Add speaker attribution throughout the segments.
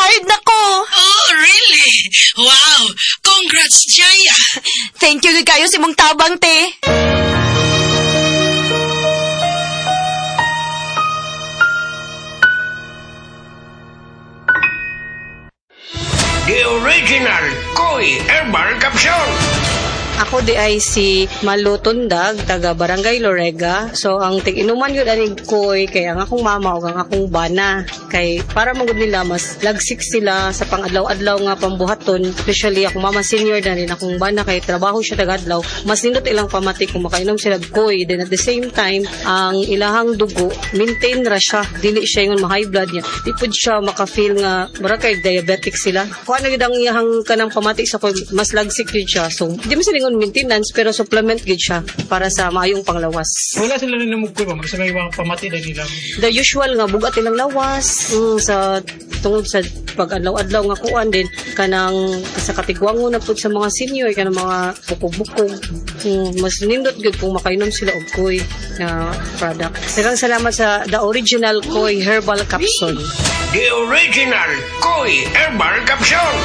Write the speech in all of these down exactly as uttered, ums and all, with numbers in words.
Speaker 1: qualified na ko.
Speaker 2: Oh, really? Wow! Congrats, Jaya!
Speaker 1: Thank you kayo si mong tabang, te.
Speaker 3: The original Koi Herbal Capsule.
Speaker 4: Ako di ay si Malu Tundag, taga Barangay Lorega. So, ang tig-inuman yun aning koy, kaya ang akong mama o ang akong bana. Kay, para magod nila, mas lagsik sila sa pang-adlaw-adlaw nga pambuhaton. Especially, akong mama senior na rin, akong bana, kay trabaho siya taga-adlaw. Mas nindot ilang pamati kung makainom sila koy. Then at the same time, ang ilahang dugo, maintain ra siya. Dili siya yung ma-high blood niya. Di po siya maka-feel nga, bara kay diabetic sila. Kung ano yun ang iyahang kanang pamati sa koy, mas lagsik yun siya. So, di mo silingon maintenance pero supplement gid siya para sa maayong panglawas.
Speaker 5: Wala sila na namugkoy ba? Sa may mga pamati na nila.
Speaker 4: The usual nga bugat ilang lawas mm, sa tungod sa pag-adlaw-adlaw nga kuan din kanang sa katigwango na pud sa mga senior kanang mga bukog-bukog. Mm, mas nindot gid kung makainom sila og koy na product. Daghang salamat sa the original Koi Herbal Capsule.
Speaker 3: The original Koi Herbal Capsule.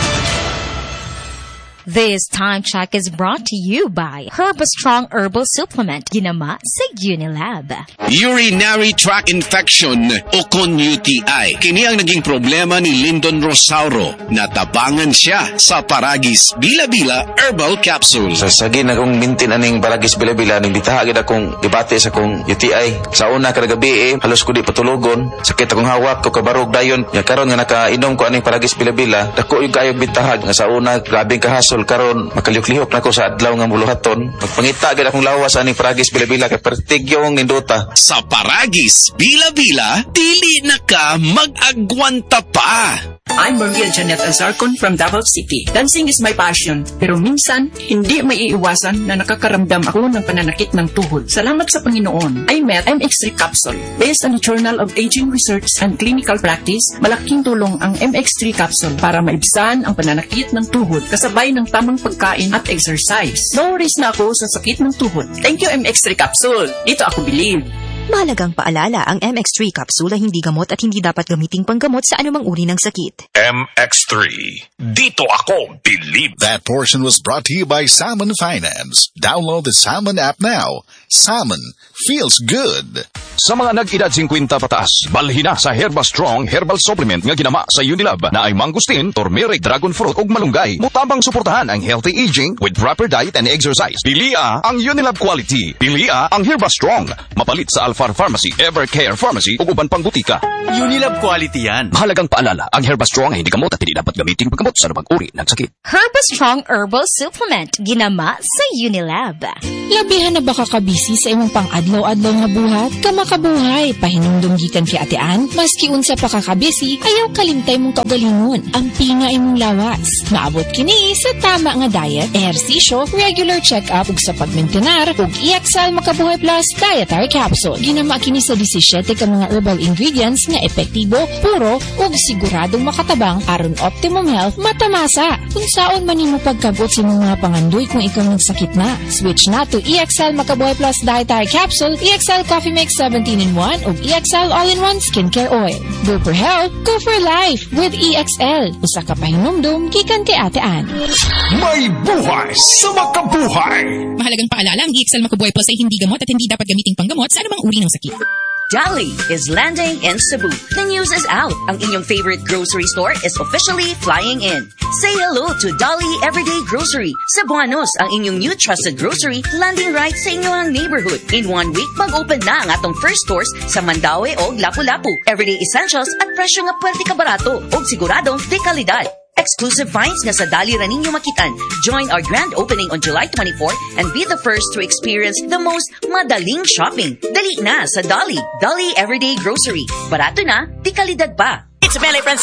Speaker 6: This time check is brought to you by Herbastrong Herbal Supplement, ginama sa Unilab.
Speaker 7: Urinary tract infection o kon U T I. Kini ang naging problema ni Lyndon Rosauro. Natabangan siya sa Paragis Bila-Bila Herbal Capsule.
Speaker 8: Sa sagin akong mintin aning Paragis Bila-Bila, ning bitahagid akong debate sa akong U T I. Sa una kada gabi eh, halos ko di patulogon. Sakit akong hawak ko kabarog dayon. Ya karon nga nakainom ko aning Paragis Bila-Bila, dako yung kayong bitahag nga sa una grabing kahas karon makaliok-lihok na ko sa adlaw nga muluhaton. Magpangita gid akong lawas ani Paragis Bila-Bila kay pertigyong ninduta.
Speaker 7: Sa Paragis Bila-Bila, dili na ka mag-agwanta pa.
Speaker 9: I'm Maria Janet Azarcon from Davao City. Dancing is my passion, pero minsan hindi maiiwasan na nakakaramdam ako ng pananakit ng tuhod. Salamat sa Panginoon, I met M X three Capsule. Based on the Journal of Aging Research and Clinical Practice, malaking tulong ang M X three Capsule para maibsan ang pananakit ng tuhod kasabay ng tamang pagkain at exercise. No worries na ako sa sakit ng tuhod. Thank you M X three Capsule. Dito ako believe.
Speaker 10: Mahalagang paalala, ang M X three capsule ay hindi gamot at hindi dapat gamiting panggamot sa anumang uri ng sakit.
Speaker 11: M X three. Dito ako believe.
Speaker 12: That portion was brought to you by Salmon Finance. Download the Salmon app now. Salmon feels good.
Speaker 13: Sa mga nag-edad fifty pataas, balhina sa Herbastrong Herbal Supplement nga ginama sa Unilab na ay mangustin, turmeric, dragon fruit ug malunggay. Mutabang suportahan ang healthy aging with proper diet and exercise. Pilia ang Unilab quality. Pilia ang Herbastrong. Mapalit sa Alpha Pharmacy, Evercare Pharmacy ug uban pang butika.
Speaker 14: Unilab quality yan.
Speaker 13: Mahalagang paalala, ang Herbastrong ay hindi gamot at hindi dapat gamitin paggamot sa anumang uri ng sakit.
Speaker 6: Herbastrong Herbal Supplement, ginama sa Unilab.
Speaker 15: Labihan na baka kabisi sa imong pang-adlaw-adlaw nga buhat? Kamakabuhay, pahinumdum gikan kay Ate Ann, maski unsa pa kakabisi, ayaw kalimtay mong kaugalingon. Ang pinga imong lawas. Maabot kini sa tama nga diet, ehersisyo, regular check-up ug sa pagmentenar ug I-Excel Makabuhay Plus Dietary Capsule. Ginama kini sa seventeen ka mga herbal ingredients nga epektibo, puro ug siguradong makatabang aron optimum health matamasa. Kung saon man nimo pagkabot sa mga pangandoy kung ikaw nagsakit na, switch na to I-Excel Makabuhay Plus Dietary Capsule, I-Excel Coffee Mix seventeen in one ug I-Excel All-in-One Skincare Oil. Go for health, go for life with I-Excel. Usa ka pahinumdum gikan kay Ate Ann.
Speaker 11: May buhay sa makabuhay.
Speaker 16: Mahalagang paalala, ang I-Excel Makabuhay Plus ay hindi gamot at hindi dapat gamiting panggamot sa anumang uri ng sakit.
Speaker 17: Dali is landing in Cebu. The news is out. Ang inyong favorite grocery store is officially flying in. Say hello to Dali Everyday Grocery. Cebuanos, ang inyong new trusted grocery, landing right sa inyong neighborhood. In one week, mag-open na ang atong first stores sa Mandaue o Lapu-Lapu. Everyday essentials at presyo nga pwerte ka barato o siguradong de kalidad. Exclusive finds nga sa Dali ra ninyo makitan. Join our grand opening on July twenty-fourth and be the first to experience the most madaling shopping. Dali na sa Dali. Dali Everyday Grocery. Barato na, di kalidad pa.
Speaker 9: It's Meli Francis.